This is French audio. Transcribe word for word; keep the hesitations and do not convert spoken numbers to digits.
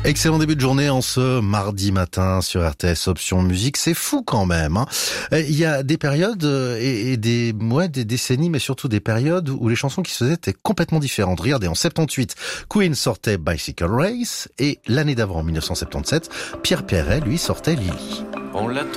Excellent début de journée en ce mardi matin sur R T S Option Musique. C'est fou quand même, hein. Il y a des périodes et, et des ouais, des décennies, mais surtout des périodes où les chansons qui se faisaient étaient complètement différentes. Regardez, en soixante-dix-huit, Queen sortait Bicycle Race et l'année d'avant, en mille neuf cent soixante-dix-sept, Pierre Perret, lui, sortait Lily. On l'a